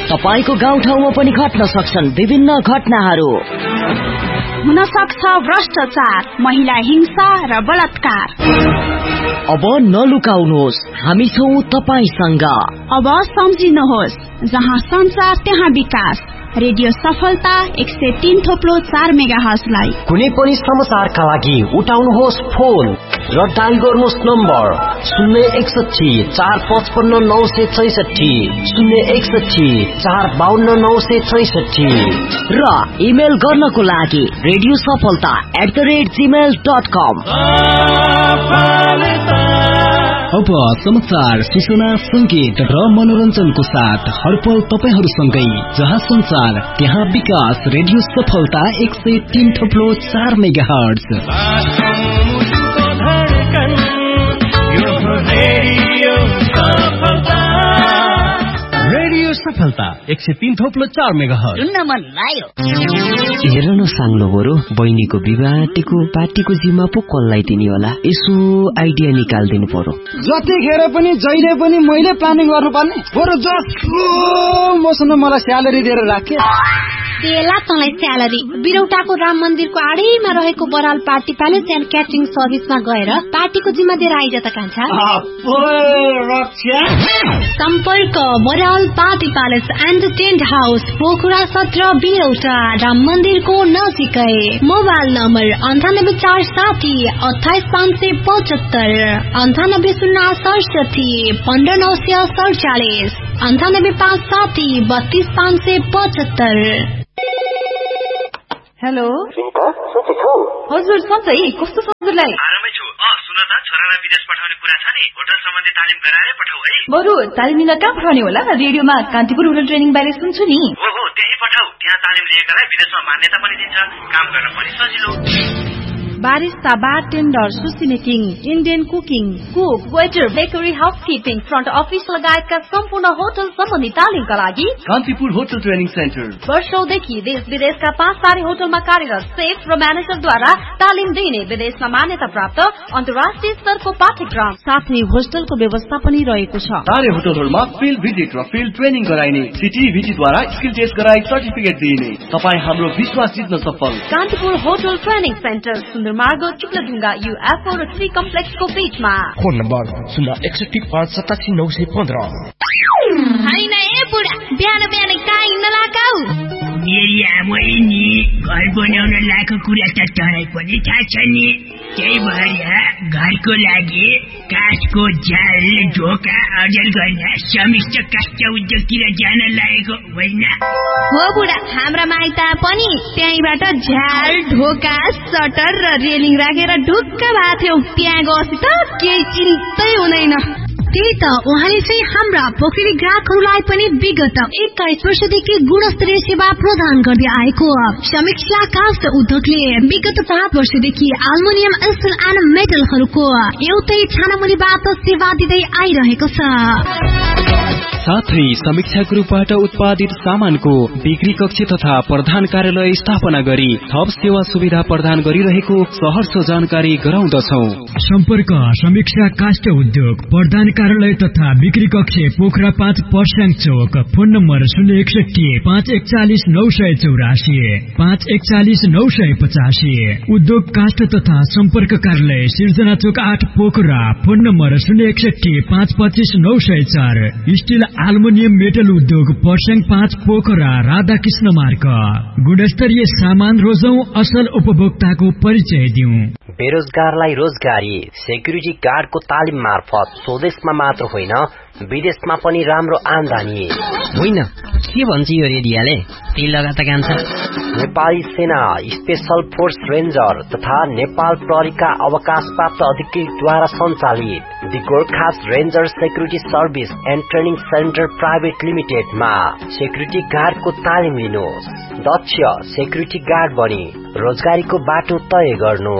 तपाईको गाउँठाउँमा पनि घट्न सक्छन् विभिन्न घटनाहरू। हुन सक्छ भ्रष्टाचार, महिला हिंसा र बलात्कार। अब नलुकाउनुहोस्, हामी छौं तपाईसँग। अब सम्झिनुहोस्, जहाँ संचार त्यहाँ विकास। रेडियो सफलता 103.4 मेगाहर्जलाई कुनै पनि समाचारका लागि उठाउनुहोस् फोन र डायल गर्नुहोस् नम्बर 061 455 966 061 452 966 र इमेल गर्नको लागि radiosafalta@gmail.com। अब समाचार, सूचना, संगीत र मनोरञ्जनको साथ हरपल तपाईहरूसँगै। जहाँ संचार त्यहाँ विकास। रेडियो सफलता 103.4 मेगाहर्ज। रेडियो सफलता 103.4 मेगाहर्ज। सुन्न मन लाग्यो। हेर न साङ्लो बरु, बहिनीको विवाहको पार्टीको जिम्मा पो कसलाई दिने होला? यसो आइडिया निकाल्दिनु पर्यो। जतिखेर पनि जहिले पनि मैले प्लानिङ गर्नुपर्ने, बरु जसो मसँग मलाई स्यालेरी दिएर राखे। देला तँलाई स्यालेरी। बिरौटाको राम मन्दिरको आडैमा रहेको Baral party palace and catering सर्भिसमा गएर पार्टीको जिम्मा दिएर आइज त कान्छा। सम्पर्क Baral party palace and tent house, Pokhara 17 बिरौटा, Ram मन्दिरको नजिकै। Mobile number 9847 28575 98067 15947 98570 32575। हेलो रिता, सन्चै छौ? हजुर सन्चै। कस्तो छ हजुरलाई? आरामै छु। सुन त, छोरालाई विदेश पठाउने कुरा छ नि, होटल सम्बन्धी तालिम गराएरै पठाऊ है। बरु तालिम लिन कहाँ पठाउने होला? रेडियोमा कान्तिपुर होटल ट्रेनिङ बारे सुन्छु नि। हो त्यही पठाऊ। त्यहाँ तालिम लिएकालाई विदेशमा मान्यता पनि दिन्छ, काम गर्न पनि सजिलो। बारिस्ता, बारटेन्डर, सुसी making, Indian cooking, cook, waiter, bakery, housekeeping, front office लगायतका सम्पूर्ण होटल सम्बन्धी तालिमका लागि कान्तिपुर होटल ट्रेनिङ सेन्टर वर्षौंदेखि देश विदेशका 5 तारे होटलमा कार्यरत सेफ र म्यानेजरद्वारा तालिम दिने विदेशमा मान्यता प्राप्त अन्तर्राष्ट्रिय स्तरको पाठ्यक्रम साथै होस्टलको व्यवस्था पनि रहेको छ। तारे होटलहरूमा फिल्ड भिजिट र फिल्ड ट्रेनिङ गराइने, सिटीभिटीद्वारा स्किल टेस्ट गराई सर्टिफिकेट दिइने। तपाईँ हाम्रो विश्वास जित्न सफल। Kantipur hotel training centre, सुन्दरमार्ग, चुक्लढुङ्गा, UFO र 3 कम्प्लेक्सको बीचमा। फोन नम्बर 061 होइन ए बुढा, बिहान बिहान कहाँ हिँड्न लगाऊ? मेरी आमै नि घर बनाउन लाएको कुरा त तँलाई पनि थाहा छ नि। त्यही भएर घरको लागि काठको जाल, ढोका अर्जन गर्न समिष्ट काष्ठ उद्योगतिर जान लागेको होइन? हो बुढा, हाम्रा माइत पनि त्यहीबाट झ्याल, ढोका, सटर र रेलिङ राखेर ढुक्क भएको थियौ। त्यहाँ गएपछि त केही चिन्तै हुँदैन। त्यही त उहाँले चाहिँ हाम्रा पोखरी ग्राहकहरूलाई पनि विगत 21 वर्षदेखि गुणस्तरीय सेवा प्रदान गर्दै आएको समीक्षा काष्ठ उद्योगले विगत 5 वर्षदेखि एल्युमिनियम, स्टिल एन्ड मेटलहरूको एउटै छानामुलीबाट सेवा दिँदै आइरहेको छ। साथै समीक्षा ग्रुपबाट उत्पादित सामानको बिक्री कक्ष तथा प्रधान कार्यालय स्थापना गरी थप सेवा सुविधा प्रदान गरिरहेको सहर्ष जानकारी गराउँदछौ। सम्पर्क समीक्षा काष्ठ उद्योग, प्रधान कार्यालय तथा बिक्री कक्ष, पोखरा 5 पर्स्याङ चोक। Phone number 061 541 984 541 985। उद्योग काष्ठ तथा सम्पर्क कार्यालय, सिर्जना चोक 8 Pokhara. Phone number 061 525 904। Still aluminium metal उद्योग, पर्स्याङ 5 पोखरा, राधाकृष्ण मार्ग। गुणस्तरीय सामान रोजौं, असल उपभोक्ताको परिचय दिउँ। बेरोजगारलाई रोजगारी, सेक्युरिटी गार्डको तालिम मार्फत स्वदेशमा मात्र होइन विदेशमा पनि राम्रो आमदानी। होइन के भन्छ यो रेडियोले? त्यही लगाता कान्छ। नेपाली सेना, स्पेशल फोर्स रेन्जर तथा नेपाल प्रहरीका अवकाश प्राप्त अधिकृतद्वारा सञ्चालित the Gorkhas ranger security service and training centre private लिमिटेडमा security गार्डको तालिम लिनुहोस्। दक्ष सेक्युरिटी गार्ड बनी रोजगारीको बाटो तय गर्नुहोस्।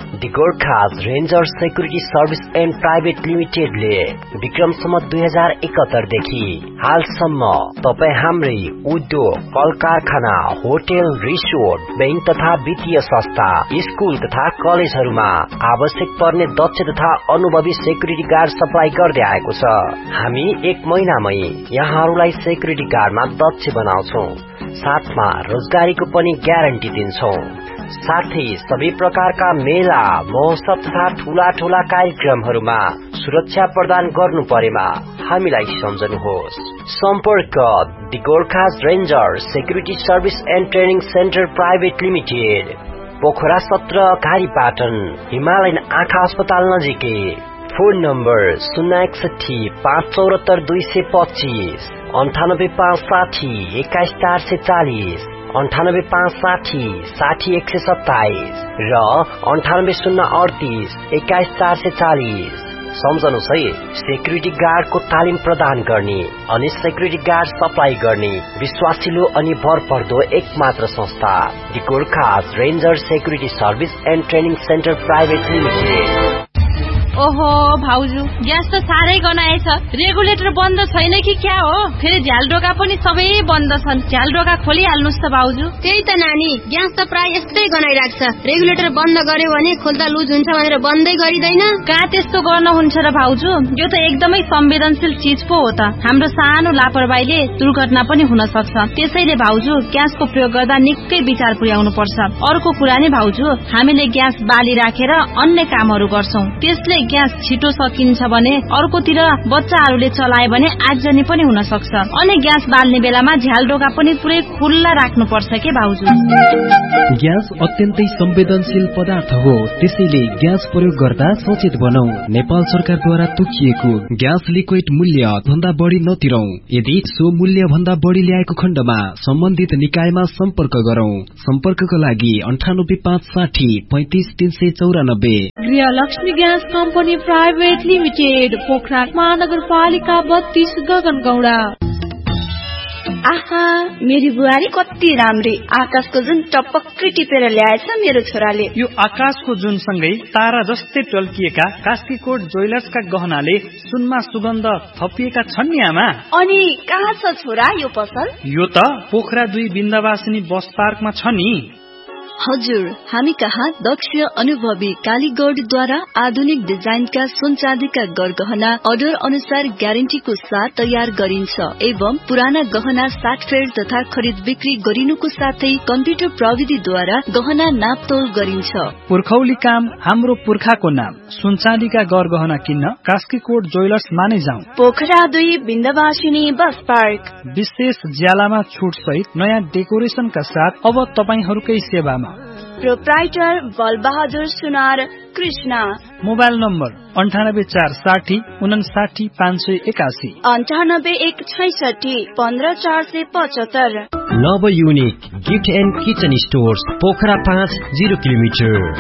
The Gorkhas ranger security service and private लिमिटेडले विक्रमसम्म 2071 देखि हालसम्म तपाई हाम्रै उद्योग, कल कारखाना, होटल, रिसोर्ट, बैंक तथा वित्तीय संस्था, स्कूल तथा कलेजहरूमा आवश्यक पर्ने दक्ष तथा अनुभवी सेक्युरिटी गार्ड सप्लाई गर्दै आएको छ। हामी 1 महिनामै यहाँहरूलाई सेक्युरिटी गार्डमा दक्ष बनाउँछौं, साथमा रोजगारीको पनि ग्यारेन्टी दिन्छौं। साथै सबै प्रकारका मेला, महोत्सव तथा ठूला ठूला कार्यक्रमहरूमा सुरक्षा प्रदान गर्नु परेमा हामीलाई सम्झनुहोस्। सम्पर्क the Gorkhas ranger security service and training centre private limited, Pokhara 17 घारीपाटन, Himalayan आँखा अस्पताल नजिकै। फोन नम्बर 061 574 225, 98 560 21 440, 98 560 60 127 र 98 038 21 440। सम्झनुहोस् है, सेक्युरिटी गार्डको तालिम प्रदान गर्ने अनि सेक्युरिटी गार्ड सप्लाई गर्ने विश्वासिलो अनि भरपर्दो एकमात्र संस्था the Gorkhas ranger security service and training centre private limited. ओहो भाउजू, ग्यास त साह्रै गनाएछ। रेगुलेटर बन्द छैन कि क्या हो? फेरि झ्यालडोका पनि सबै बन्द छन्। झ्यालडोका खोलिहाल्नुस् त भाउजू। त्यही त नानी, ग्यास त प्राय यस्तै गनाइराख्छ। रेगुलेटर बन्द गर्यो भने खोल्दा लुज हुन्छ भनेर बन्दै गरिदैन। कहाँ त्यस्तो गर्न हुन्छ र भाउजू? यो त एकदमै संवेदनशील चीज पो हो त। हाम्रो सानो लापरवाहीले दुर्घटना पनि हुन सक्छ। त्यसैले भाउजू, ग्यासको प्रयोग गर्दा निकै विचार पुर्याउनु पर्छ। अर्को कुरा नि भाउजू, हामीले ग्यास बाली राखेर अन्य कामहरू गर्छौं, त्यसले ग्यास छिटो सकिन्छ भने अर्कोतिर बच्चाहरूले चलाए भने आगजनी पनि हुन सक्छ। अनि ग्यास बाल्ने बेलामा झ्यालडोका पनि पुरै खुल्ला राख्नुपर्छ के भाउजू? ग्यास अत्यन्तै संवेदनशील पदार्थ हो, त्यसैले ग्यास प्रयोग गर्दा सचेत बनौं। नेपाल सरकारद्वारा तोकिएको ग्यास लिक्विड मूल्य भन्दा बढी नतिरौं। यदि सो मूल्य भन्दा बढी ल्याएको खण्डमा सम्बन्धित निकायमा सम्पर्क गरौं। सम्पर्कको लागि 98 560 35 394। गृहलक्ष्मी gas company private limited, Pokhara महानगरपालिका 32 गगनगौडा। आहा, मेरी बुहारी कति राम्री। आकाशको जुन टपक्कै टिपेर ल्याएछ मेरो छोराले। यो आकाशको जुन सँगै तारा जस्तै टल्किएका कास्कीकोट ज्वेलर्सका गहनाले सुनमा सुगन्ध थपिएका छन् नि आमा। अनि कहाँ छ छोरा यो पसल? यो त पोखरा 2 बिन्दावासिनी बस पार्कमा छ नि। हजुर, हामी कहाँ दक्ष अनुभवी कालीगढद्वारा आधुनिक डिजाइनका सुन चाँदीका गरगहना अर्डर अनुसार ग्यारेन्टीको साथ तयार गरिन्छ एवं पुराना गहना साटफेड तथा खरिद बिक्री गरिनुको साथै कम्प्युटर प्रविधिद्वारा गहना नापतोल गरिन्छ। पुर्खौली काम हाम्रो पुर्खाको नाम। सुन चाँदीका गरगहना किन्न कास्कीकोट ज्वेलर्स माने जाउँ। Pokhara 2 बिन्दावासिनी bus park. विशेष ज्यालामा छुट सहित नयाँ डेकोरेसनका साथ अब तपाईहरूकै सेवामा। प्रोप्राइटर बलबहादुर सुनार कृष्ण। Mobile number 98 460 59 581, 98 166 15 475। नव unique gift and kitchen stores, Pokhara 5 0 kilometre.